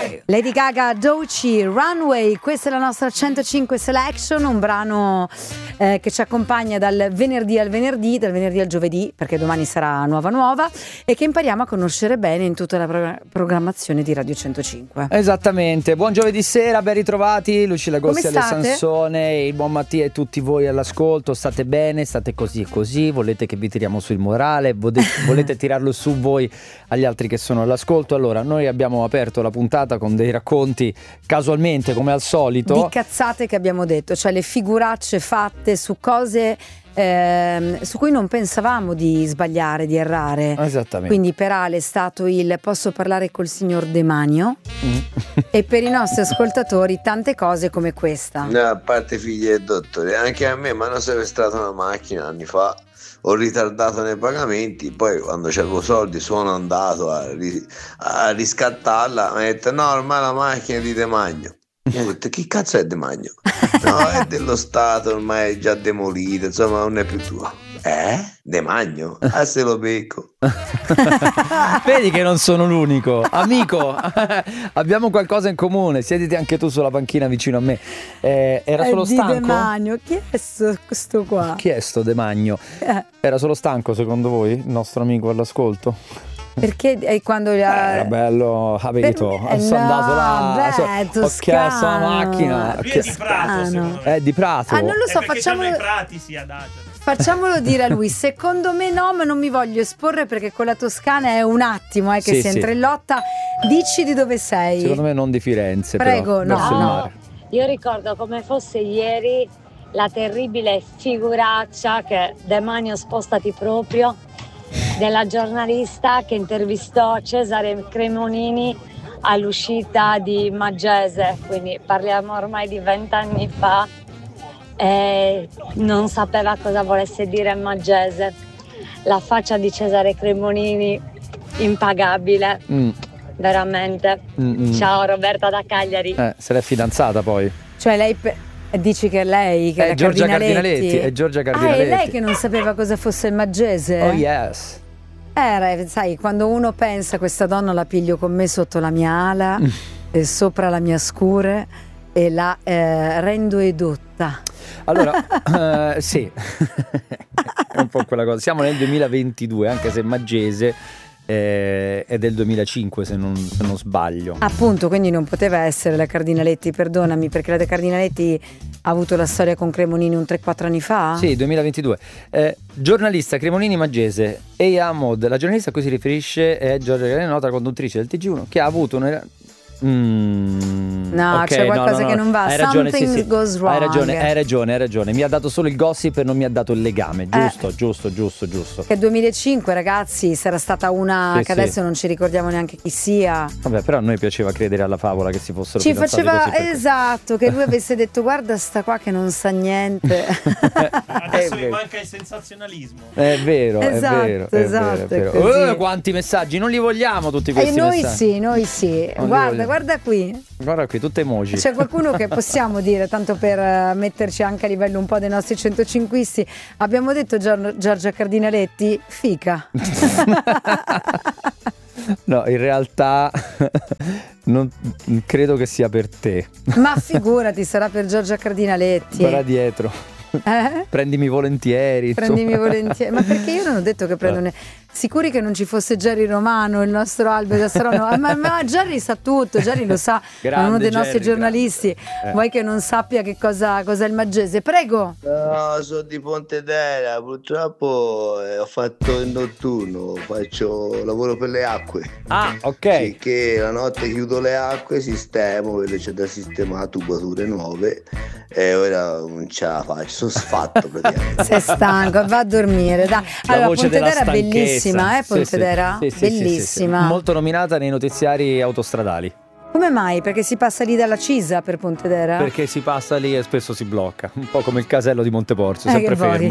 Lady Gaga, Doechii, Runway. Questa è la nostra 105 Selection, un brano che ci accompagna dal venerdì al giovedì, perché domani sarà nuova, e che impariamo a conoscere bene in tutta la programmazione di Radio 105. Esattamente. Buon giovedì sera, ben ritrovati. Lucilla Gossi, Ale Sansone, il buon Mattia e tutti voi all'ascolto. State bene, state così e così. Volete che vi tiriamo sul morale? Volete tirarlo su voi agli altri che sono all'ascolto? Allora, noi abbiamo aperto la puntata con dei racconti casualmente, come al solito, di cazzate che abbiamo detto, cioè le figuracce fatte su cose su cui non pensavamo di sbagliare, di errare. Esattamente. Quindi per Ale è stato il posso parlare col signor Demanio e per i nostri ascoltatori tante cose come questa. No, a parte figli e dottori, anche a me mi hanno sequestrato una macchina anni fa, ho ritardato nei pagamenti, poi quando c'avevo soldi sono andato a riscattarla, mi ha detto no, ormai la macchina è di Demagno. Mi ha detto che cazzo è Demagno? No, è dello Stato, ormai è già demolito, insomma non è più tuo. Demagno? Ah, se lo becco. Vedi che non sono l'unico. Amico, abbiamo qualcosa in comune. Siediti anche tu sulla panchina vicino a me. Era solo stanco? Demagno, chi è sto qua? Chi è sto Demagno? Era solo stanco secondo voi, il nostro amico all'ascolto? Perché quando era bello, avito, sono andato là, ho chiesto la macchina. Lui è di Prato, secondo me. È di Prato. Non lo so, facciamolo. I prati si adagiano. Facciamolo dire a lui. Secondo me no, ma non mi voglio esporre perché con la Toscana è un attimo che si entra in lotta. Dici di dove sei? Secondo me non di Firenze. Prego, però, no. Io ricordo come fosse ieri la terribile figuraccia che Demanio spostati proprio della giornalista che intervistò Cesare Cremonini all'uscita di Maggese, quindi parliamo ormai di 20 anni fa, e non sapeva cosa volesse dire Maggese. La faccia di Cesare Cremonini impagabile, veramente. Ciao, Roberta da Cagliari. Se l'è fidanzata poi. Cioè lei dici che è lei che è la Giorgia Cardinaletti. È Giorgia Cardinaletti. È lei che non sapeva cosa fosse il Maggese? Oh yes. Sai, quando uno pensa questa donna la piglio con me sotto la mia ala e sopra la mia scure e la rendo edotta. Allora, sì, è un po' quella cosa. Siamo nel 2022, anche se Maggese è del 2005 se non sbaglio. Appunto, quindi non poteva essere la Cardinaletti, perdonami, perché la Cardinaletti ha avuto la storia con Cremonini un 3-4 anni fa? Sì, 2022. Giornalista Cremonini Maggese, Eia Mod, la giornalista a cui si riferisce è Giorgia Cardinaletti, nota conduttrice del TG1, che ha avuto No, c'è qualcosa che non va. Hai ragione, Something goes wrong. Hai ragione. Mi ha dato solo il gossip e non mi ha dato il legame. Giusto. Che 2005, ragazzi, sarà stata una che adesso non ci ricordiamo neanche chi sia. Vabbè, però a noi piaceva credere alla favola che si fossero ci fidanzati faceva così esatto, che lui avesse detto guarda sta qua che non sa niente. Adesso mi manca il sensazionalismo. È vero, esatto, è vero. Quanti messaggi, non li vogliamo tutti questi messaggi. Noi sì. Guarda qui. Guarda qui, tutte emoji. C'è qualcuno che possiamo dire, tanto per metterci anche a livello un po' dei nostri 105isti. Abbiamo detto Giorgia Cardinaletti, fica. No, in realtà non credo che sia per te. Ma figurati, sarà per Giorgia Cardinaletti. Sarà dietro. Prendimi volentieri. Ma perché io non ho detto che prendo sicuri che non ci fosse Jerry Romano, il nostro Albe da Saronno. ma Jerry sa tutto, Jerry lo sa, è uno dei nostri giornalisti. Vuoi che non sappia che cosa è il Maggese? Prego. No, sono di Pontedera, purtroppo ho fatto il notturno, lavoro per le acque. Ah, ok. Sì, che la notte chiudo le acque, sistemo, perché c'è da sistemare tubature nuove e ora non ce la faccio, sono sfatto praticamente. Sei stanco, va a dormire, dai. Allora, Pontedera è bellissima, Pontedera? Sì, bellissima. Sì. Molto nominata nei notiziari autostradali. Come mai? Perché si passa lì dalla Cisa per Pontedera? Perché si passa lì e spesso si blocca, un po' come il casello di Monteporzio, sempre fermo.